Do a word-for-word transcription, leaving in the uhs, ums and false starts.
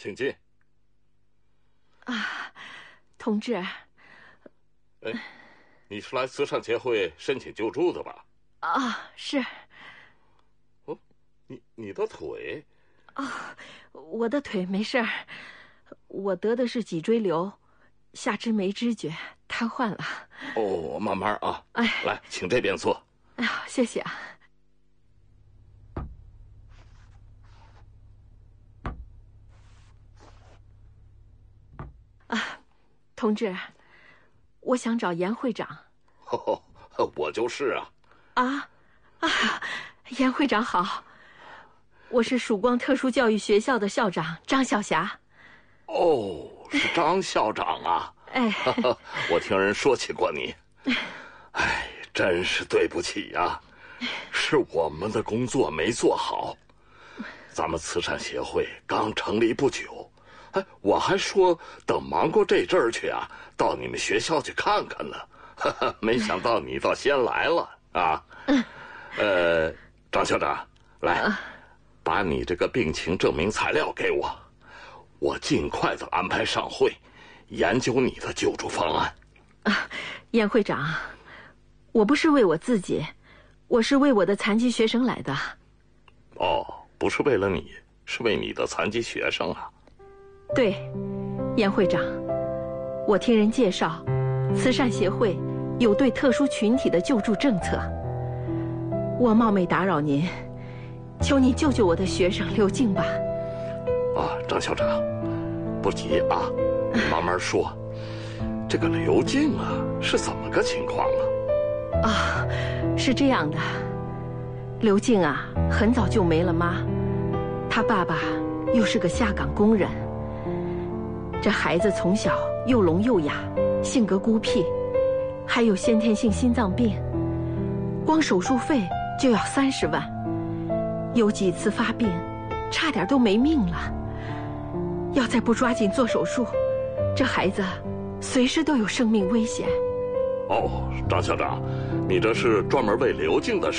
请进。 啊，同志。 哎，你是来慈善协会申请救助的吧？ 啊，是。 哦，你你的腿？ 啊，我的腿没事儿，我得的是脊椎瘤，下肢没知觉，瘫痪了。 哦，慢慢啊。 哎， 来，请这边坐。 哎呀，谢谢啊。啊，同志，我想找严会长。 哦，我就是啊。 啊啊，严会长好，我是曙光特殊教育学校的校长张晓霞。 哦，是张校长啊。 哎， 我听人说起过你。哎，真是对不起呀，是我们的工作没做好。咱们慈善协会刚成立不久，哎，我还说等忙过这阵儿去啊，到你们学校去看看呢。没想到你倒先来了啊。呃，张校长，来，把你这个病情证明材料给我，我尽快的安排上会，研究你的救助方案。 啊，严会长，我不是为我自己，我是为我的残疾学生来的。 哦，不是为了你，是为你的残疾学生啊。 对，严会长，我听人介绍，慈善协会有对特殊群体的救助政策。我冒昧打扰您，求你救救我的学生刘静吧。 啊，张校长，不急啊，你慢慢说。这个刘静啊，是怎么个情况啊？ 啊，是这样的，刘静啊，很早就没了妈，他爸爸又是个下岗工人。这孩子从小又聋又哑，性格孤僻，还有先天性心脏病，光手术费就要三十万，有几次发病，差点都没命了。要再不抓紧做手术，这孩子随时都有生命危险。 哦，张校长，你这是专门为刘静的事